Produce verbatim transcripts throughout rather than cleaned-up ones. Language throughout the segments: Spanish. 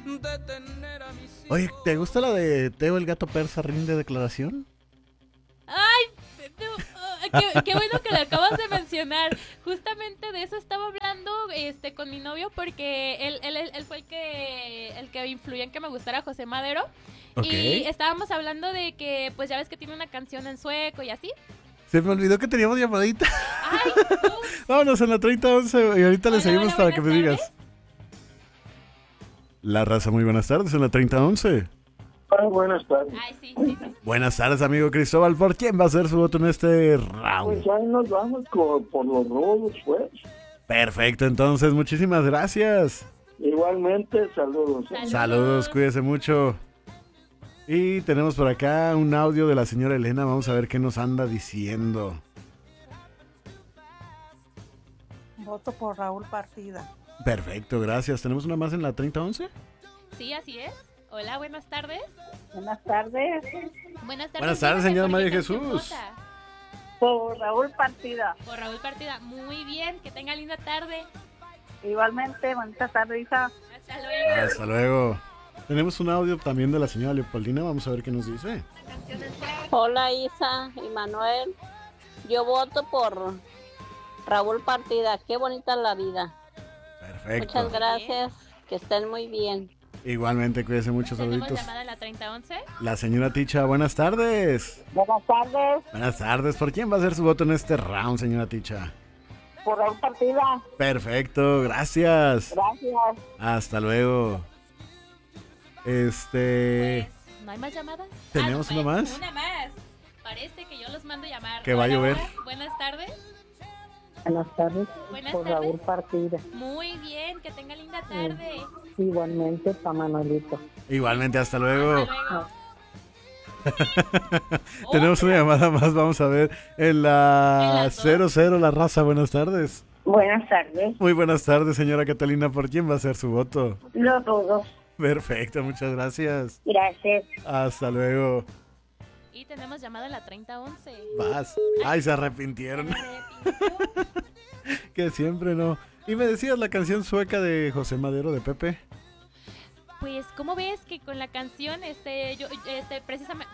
Oye, ¿te gusta la de Teo el gato persa rinde declaración? Ay, no, oh, qué, qué bueno que lo acabas de mencionar. Justamente de eso estaba hablando este con mi novio porque él, él, él fue el que el que influyó en que me gustara José Madero. Okay. Y estábamos hablando de que pues ya ves que tiene una canción en sueco y así. Se me olvidó que teníamos llamadita. Ay, no. Vámonos en la treinta once y ahorita Hola, le seguimos hola, para que me buenas digas. La raza, muy buenas tardes en la treinta once. Ay, buenas tardes. Ay, sí, sí, sí. Buenas tardes, amigo Cristóbal. ¿Por quién va a ser su voto en este round? Pues ahí nos vamos con, por los rodos, pues. Perfecto, entonces, muchísimas gracias. Igualmente, saludos. Saludos. Saludos, cuídese mucho. Y tenemos por acá un audio de la señora Elena. Vamos a ver qué nos anda diciendo. Voto por Raúl Partida. Perfecto, gracias. ¿Tenemos una más en la treinta once? Sí, así es. Hola, buenas tardes. Buenas tardes. Buenas tardes. Buenas tardes, dígame, señora ¿por María qué canción Jesús. vota? Por Raúl Partida. Por Raúl Partida. Muy bien, que tenga linda tarde. Igualmente, bonita tarde, hija. Hasta luego. Hasta luego. Tenemos un audio también de la señora Leopoldina. Vamos a ver qué nos dice. Hola Isa y Manuel, yo voto por Raúl Partida, qué bonita la vida. Perfecto. Muchas gracias, que estén muy bien. Igualmente, cuídese mucho, Tenemos saluditos. llamada a la treinta once. La señora Ticha, buenas tardes. Buenas tardes, Buenas tardes. ¿Por quién va a ser su voto en este round, señora Ticha? por Raúl Partida. Perfecto, gracias. Gracias. Hasta luego. Este... Pues, ¿no hay más llamadas? ¿Tenemos Ah, no, una pues, más? Una más. Parece que yo los mando a llamar. Que va a Hola, llover. hola, buenas tardes. Buenas tardes, Buenas por tardes. Raúl Partida. Muy bien, que tenga linda tarde. Igualmente, para Manuelito. Igualmente, hasta luego. Hasta luego. Tenemos una llamada más, vamos a ver. En la En las dos. cero cero, la raza, buenas tardes. Buenas tardes, Muy buenas tardes, señora Catalina. ¿Por quién va a ser su voto? los rudos. Perfecto, muchas gracias. Gracias. Hasta luego. Y tenemos llamada a la treinta once. Vas. Ay, se arrepintieron. Me arrepintió. Que siempre no. Y me decías la canción sueca de José Madero de Pepe. Pues, ¿cómo ves que con la canción, este, yo, este, precisamente...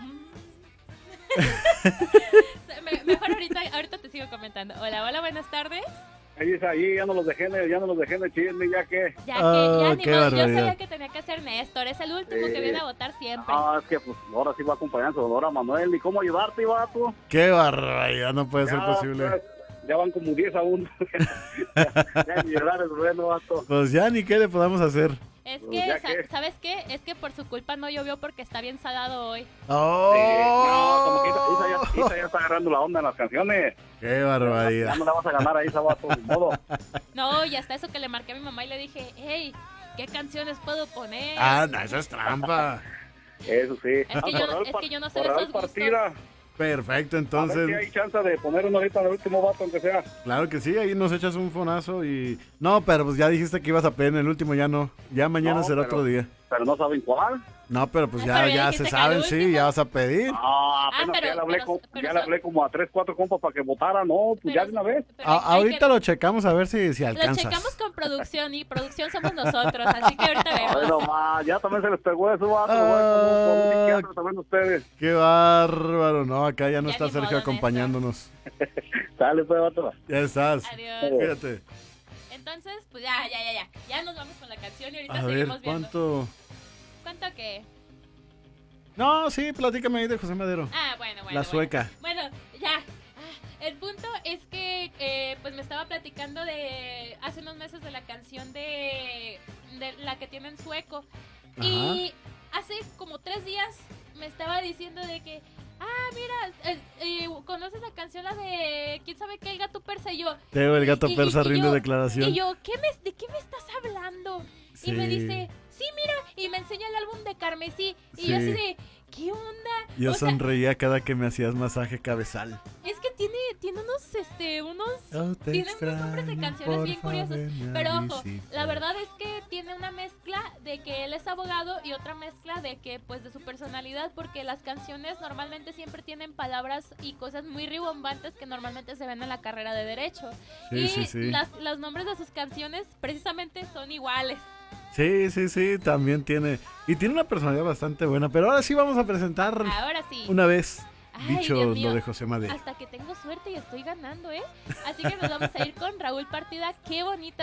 Me- Mejor ahorita, ahorita te sigo comentando. Hola, hola, buenas tardes. Ahí es ahí, ya no los dejé, ya no los dejé de chisme, ya que. Ya que, Ah, ya ni qué modo, yo barbaridad. sabía que tenía que ser Néstor, es el último que Sí. viene a votar siempre. Ah, es que pues ahora sí va acompañando ahora Manuel. ¿Y cómo ayudarte, vato? Qué barbaridad, no puede ser Ya, posible. pues, ya van como diez a uno. ya, ya ni llorar es bueno, vato. Pues ya ni qué le podamos hacer. Es Pues que, ya sa- que- ¿sabes qué? Es que por su culpa no llovió porque está bien salado hoy. ¡Oh! Sí, no, como que Isa, Isa ya, Isa ya está agarrando la onda en las canciones. ¡Qué Ya barbaridad! no la vas a ganar a Isa, vato, ni modo. No, y hasta eso que le marqué a mi mamá y le dije, hey, ¿qué canciones puedo poner? Ah, no, eso es trampa. Eso sí. Es que Ah, yo por no- Raúl es Par- que yo no sé por de Raúl esos gustos. Partida. Perfecto, A ver si hay entonces, chance de poner uno ahorita en el último vato, aunque sea. claro que sí, ahí nos echas un fonazo y... No, pero pues ya dijiste que ibas a pedir en el último, ya no. Ya mañana No, será pero- otro día. Pero no saben cuál. No, pero pues Ah, ya, pero ya ya dijiste se que al saben, sí, último. ya vas a pedir. Ah, apenas pero- que ya le hablé, pero- con- pero ya le so- hablé como a tres, cuatro compas para que votaran. No, pues ya Pero- de una vez. pero A- hay- hay ahorita que- lo checamos a ver si, si Lo alcanzas. checamos con producción y producción somos nosotros, así que ahorita Ay, vemos. no más, ya también se les pegó eso, vato. Ah. güey, con un psiquiatra también ustedes. Qué bárbaro, no, acá ya no Ya está ni Sergio modo, acompañándonos. Sale, pues, vato. Ya estás. Adiós. Fíjate. Entonces, pues ya, ya, ya, ya. Ya nos vamos con la canción y ahorita A ver, seguimos viendo. ¿cuánto? ¿Cuánto qué? No, sí, platícame ahí de José Madero. Ah, bueno, bueno. La bueno. sueca. Bueno, ya. Ah, el punto es que, eh, pues me estaba platicando de hace unos meses de la canción de, de la que tiene en sueco. Y hace como tres días me estaba diciendo de que, ah, mira, eh, eh, ¿conoces la canción la de quién sabe qué, el gato persa? Y yo, Teo, el gato y- y- persa y rinde yo- declaración. y yo, ¿qué me, ¿de qué me estás hablando? Sí. Y me dice, sí, mira, y me enseña el álbum de Carmesí. Y yo Sí. así de, ¿qué onda? Yo O sea, sonreía cada que me hacías masaje cabezal. es que tiene, tiene unos, este, unos... Oh, te Tiene unos nombres de extraño, canciones bien porfa, curiosos. ven a Pero ojo, visitar. la verdad es que tiene una mezcla de que él es abogado y otra mezcla de que, pues, de su personalidad, porque las canciones normalmente siempre tienen palabras y cosas muy ribombantes que normalmente se ven en la carrera de Derecho. Sí, y sí, sí. Las, los nombres de sus canciones precisamente son iguales. Sí, sí, sí, también tiene. Y tiene una personalidad bastante buena. Pero ahora sí vamos a presentar Ahora sí. una vez Ay, dicho Dios mío. lo de José Madero. Hasta que tengo suerte y estoy ganando, ¿eh? Así que nos vamos a ir con Raúl Partida. Qué bonita